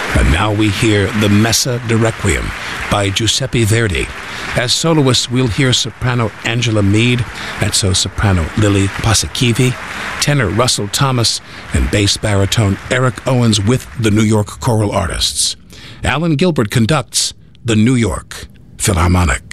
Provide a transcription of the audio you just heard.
And now we hear the Messa de Requiem by Giuseppe Verdi. As soloists, we'll hear soprano Angela Mead, mezzo-soprano Lily Paasikivi, tenor Russell Thomas, and bass baritone Eric Owens with the New York Choral Artists. Alan Gilbert conducts the New York Philharmonic.